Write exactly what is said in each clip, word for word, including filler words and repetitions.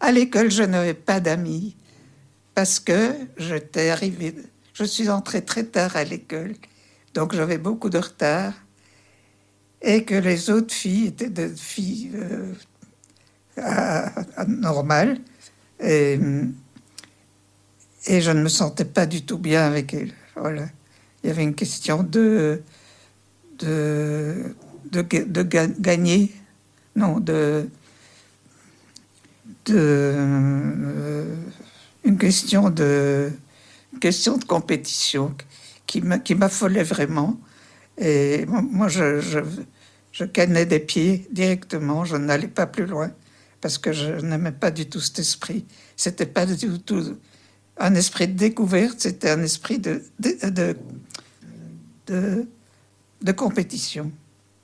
À l'école, je n'avais pas d'amis parce que j'étais arrivée, je suis entrée très tard à l'école, donc j'avais beaucoup de retard et que les autres filles étaient des filles euh, à, à normales et, et je ne me sentais pas du tout bien avec elles. Voilà. Il y avait une question de de, de, de gagner, non, de, de euh, une question de une question de compétition qui m'a, qui m'affolait vraiment. Et moi, je, je, je cannais des pieds directement, je n'allais pas plus loin parce que je n'aimais pas du tout cet esprit. C'était pas du tout un esprit de découverte, c'était un esprit de, de, de, de, de compétition.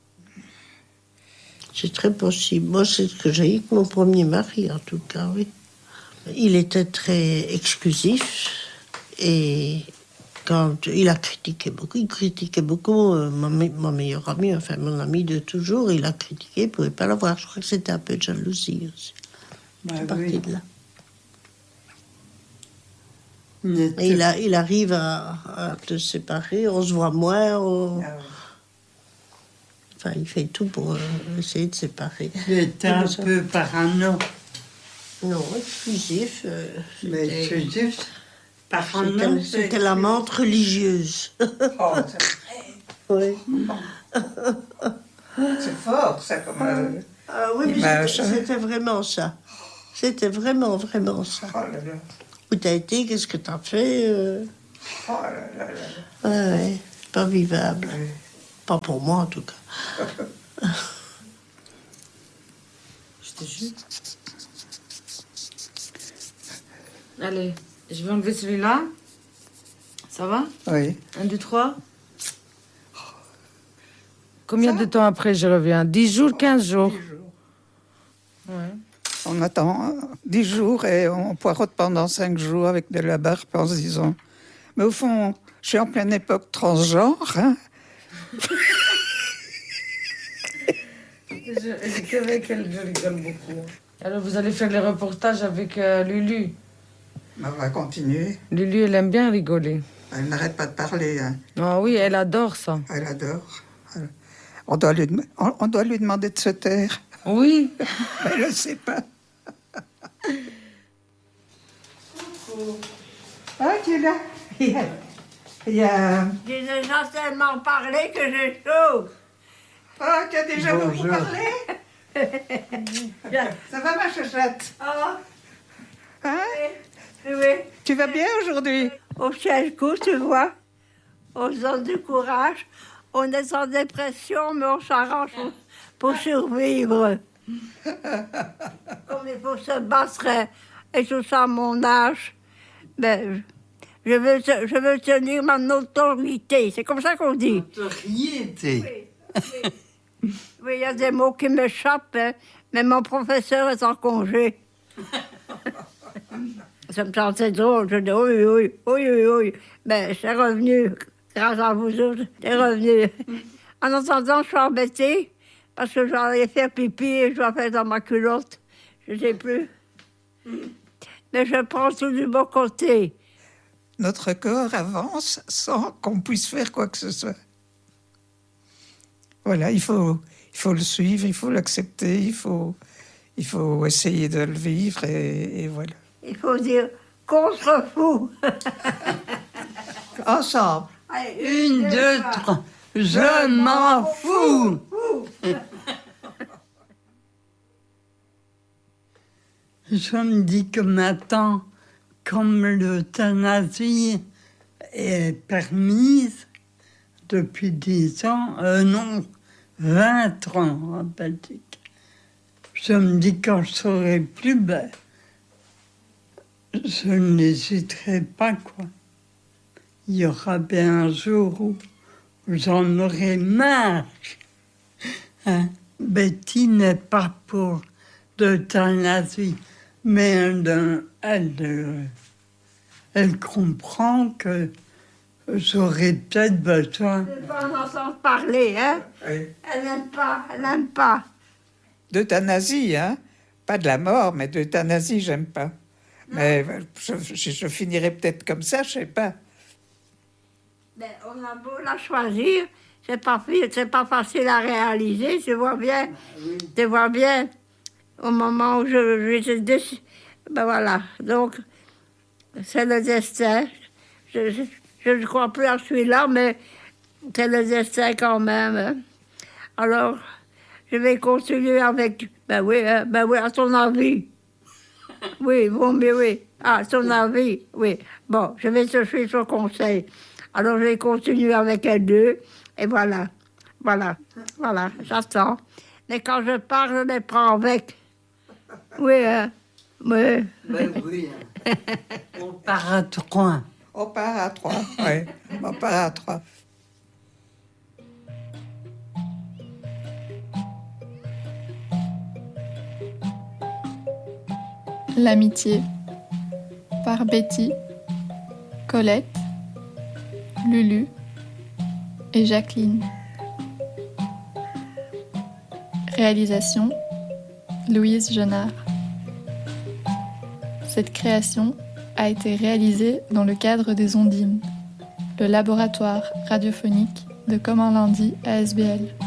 C'est très possible. Moi, c'est ce que j'ai eu avec mon premier mari, en tout cas, oui. Il était très exclusif et quand il a critiqué beaucoup, il critiquait beaucoup euh, mon, mon meilleur ami, enfin mon ami de toujours, il a critiqué, il ne pouvait pas l'avoir. Je crois que c'était un peu de jalousie aussi. Bah, c'est parti oui. de là. Il, était... Et il, a, il arrive à, à te séparer, on se voit moins, on... Ah ouais. Enfin, il fait tout pour euh, essayer de séparer. Il était un peu parano. Non, exclusif. Euh, Mais c'était- exclusif, parano, C'était, c'était la menthe religieuse. Oh, c'est vrai. Oui. C'est fort, ça, comme... euh, Ah oui, mais image, c'était, hein. c'était vraiment ça. C'était vraiment, vraiment ça. Oh là là. Où t'as été, qu'est-ce que t'as fait euh... Oh là là là. Ouais, ouais, pas vivable. Oui. Pas pour moi, en tout cas. Je te jure. Allez, je vais enlever celui-là. Ça va? Oui. Un, deux, trois. Combien de temps après je reviens? Dix jours, quinze jours? Ouais. On attend dix jours et on poireaute pendant cinq jours avec de la barbe en se disant. Mais au fond, je suis en pleine époque transgenre. Hein. Je, je, avec elle, je rigole beaucoup. Alors, vous allez faire les reportages avec euh, Lulu. On va continuer. Lulu, elle aime bien rigoler. Elle n'arrête pas de parler. Hein. Ah oui, elle adore ça. Elle adore. On doit, lui, on, on doit lui demander de se taire. Oui. Mais elle ne sait pas. Ah, tu es là. Il y a... Il y a... J'ai déjà tellement parlé que j'ai chaud. Ah, tu as déjà beaucoup Bonjour. parlé. Ça va, ma chouchotte? Ah, Hein? oui, oui. Tu vas bien aujourd'hui? On tient le coup, tu vois. On se donne du courage. On est en dépression, mais on s'arrange pour, pour survivre. Comme il faut se battre et tout ça à mon âge. Ben, je veux, te- je veux tenir mon autorité. C'est comme ça qu'on dit. Notoriété. Oui, oui. Oui, il y a des mots qui m'échappent, hein, mais mon professeur est en congé. Ça me sentait drôle. Je dis oui, oui, oui, oui, oui. Ben, c'est revenu. Grâce à vous autres, c'est revenu. En attendant, je suis embêtée parce que je dois aller faire pipi et je dois faire dans ma culotte. Je ne sais plus. Mais je prends tout du bon côté. Notre corps avance sans qu'on puisse faire quoi que ce soit. Voilà, il faut, il faut le suivre, il faut l'accepter, il faut, il faut essayer de le vivre et, et voilà. Il faut dire qu'on se fout. Ensemble. Allez, Une, deux, trois. Je m'en fous. Je me dis que maintenant, comme l'euthanasie est permise depuis dix ans, euh, non, vingt ans en Belgique, je me dis quand je serai plus belle, je n'hésiterai pas, quoi. Il y aura bien un jour où j'en aurai marre. Hein? Betty n'est pas pour l'euthanasie, mais elle, elle, euh, elle comprend que j'aurais peut-être besoin. Je ne veux pas en entendre parler, hein. Oui. Elle n'aime pas, elle n'aime pas. D'euthanasie, hein? pas de la mort, mais d'euthanasie, j'aime pas. Mais je, je, je finirai peut-être comme ça, je sais pas. Mais on a beau la choisir, c'est pas, c'est pas facile à réaliser, tu vois bien. Tu vois bien, au moment où je, je, je ben voilà, donc c'est le destin. Je, je, je ne crois plus à celui-là, mais c'est le destin quand même. Hein. Alors, je vais continuer avec... Ben oui, hein, ben oui, à ton avis. Oui, bon, mais oui, à ton avis, oui. Bon, je vais te suivre ton conseil. Alors, je vais continuer avec les deux, et voilà, voilà, voilà, j'attends. Mais quand je pars, je les prends avec. Oui, hein, oui. Ben oui. On part à trois. On part à trois, oui, on part à trois. L'amitié par Betty, Colette, Lulu et Jacqueline. Réalisation Louise Genard. Cette création a été réalisée dans le cadre des Ondines, le laboratoire radiophonique de Comme un lundi à S B L.